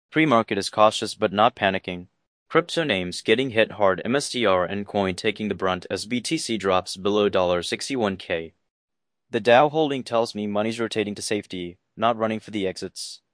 Pre-market is cautious but not panicking. Crypto names getting hit hard, MSTR and Coin taking the brunt as BTC drops below $61K. The Dow holding tells me money's rotating to safety, not running for the exits.